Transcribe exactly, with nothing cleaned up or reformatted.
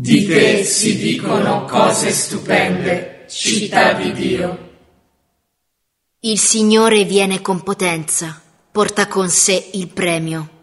Di te si dicono cose stupende, città di Dio. Il Signore viene con potenza, porta con sé il premio.